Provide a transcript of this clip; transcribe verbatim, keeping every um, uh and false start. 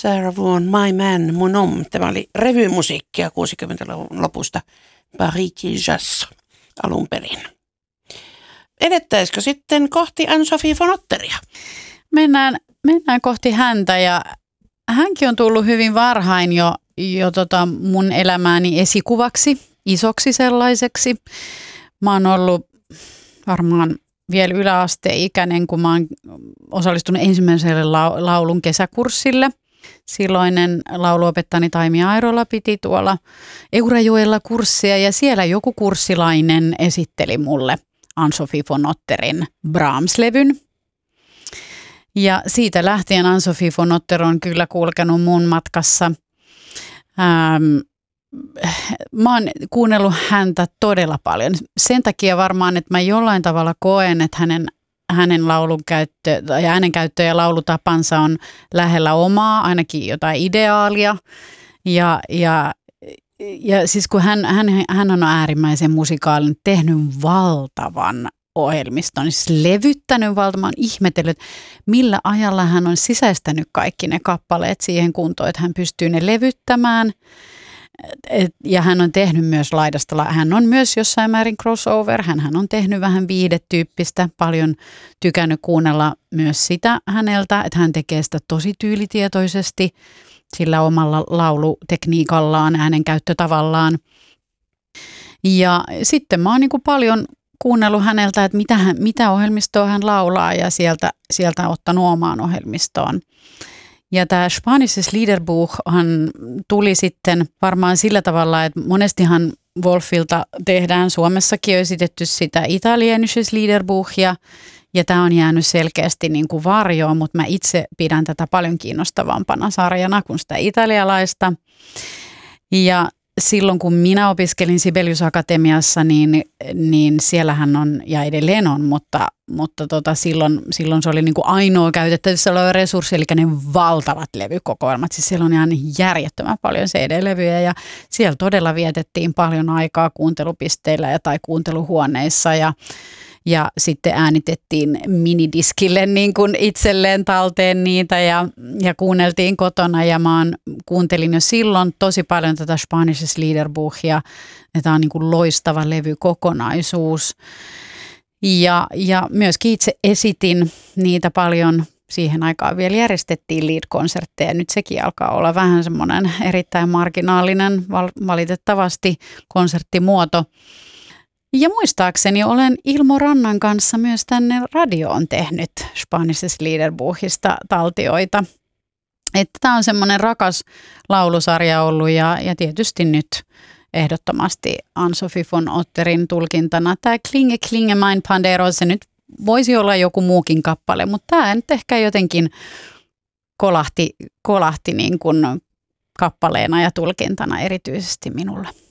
Sarah Vaughan, My Man, Mon Homme. Tämä oli revymusiikkia kuusikymmentäluvun lopusta Paris Jazz alun perin. Edettäisikö sitten kohti Anne-Sophie von Otteria? Mennään, mennään kohti häntä ja hänkin on tullut hyvin varhain jo, jo tota mun elämääni esikuvaksi, isoksi sellaiseksi. Mä oon ollut varmaan vielä yläasteikäinen, kun mä oon osallistunut ensimmäiselle laulun kesäkurssille. Silloinen lauluopettajani Taimi Airola piti tuolla Eurajoella kurssia ja siellä joku kurssilainen esitteli mulle Anne-Sophie von Otterin Brahms-levyn. Ja siitä lähtien Anne-Sophie von Otter on kyllä kulkenut mun matkassa. Ähm, mä oon kuunnellut häntä todella paljon. Sen takia varmaan, että mä jollain tavalla koen, että hänen, hänen laulun käyttö ja äänenkäyttö ja laulutapansa on lähellä omaa, ainakin jotain ideaalia. Ja, ja, ja siis kun hän, hän, hän on äärimmäisen musikaalinen, tehnyt valtavan ohjelmiston, siis levyttänyt valtavan, ihmetellyt, millä ajalla hän on sisäistänyt kaikki ne kappaleet siihen kuntoon, että hän pystyy ne levyttämään. Ja hän on tehnyt myös laidasta, hän on myös jossain määrin crossover, hän on tehnyt vähän viihdetyyppistä, paljon tykännyt kuunnella myös sitä häneltä, että hän tekee sitä tosi tyylitietoisesti sillä omalla laulutekniikallaan, äänenkäyttötavallaan. Ja sitten mä oon niin kuin paljon kuunnellut häneltä, että mitä, hän, mitä ohjelmistoa hän laulaa ja sieltä, sieltä ottanut omaan ohjelmistoon. Ja tämä Spanisches Liederbuchhan tuli sitten varmaan sillä tavalla, että monestihan Wolfilta tehdään, Suomessakin on esitetty sitä Italienisches Liederbuchia, ja tämä on jäänyt selkeästi niin kuin varjoon, mutta mä itse pidän tätä paljon kiinnostavampana sarjana kuin sitä italialaista. Ja silloin kun minä opiskelin Sibelius Akatemiassa, niin, niin siellähän on, ja edelleen on, mutta, mutta tota, silloin, silloin se oli niin kuin ainoa käytettävissä oleva resurssi, eli ne valtavat levykokoelmat. Siis siellä on ihan järjettömän paljon C D-levyjä, ja siellä todella vietettiin paljon aikaa kuuntelupisteillä ja tai kuunteluhuoneissa, ja Ja sitten äänitettiin minidiskille niin kuin itselleen talteen niitä ja, ja kuunneltiin kotona. Ja mä oon, kuuntelin jo silloin tosi paljon tätä Spanisches Liederbuchia. Tämä on niin kuin loistava levykokonaisuus. Ja, ja myöskin itse esitin niitä paljon. Siihen aikaan vielä järjestettiin lead-konsertteja. Nyt sekin alkaa olla vähän semmoinen erittäin marginaalinen, valitettavasti konserttimuoto. Ja muistaakseni olen Ilmo Rannan kanssa myös tänne radioon tehnyt Spanisches Liederbuchista taltioita. Että tämä on semmoinen rakas laulusarja ollut ja, ja tietysti nyt ehdottomasti Anne-Sophie von Otterin tulkintana. Tämä Klinge Klinge mein Pandero, se nyt voisi olla joku muukin kappale, mutta tämä nyt ehkä jotenkin kolahti, kolahti niin kuin kappaleena ja tulkintana erityisesti minulle.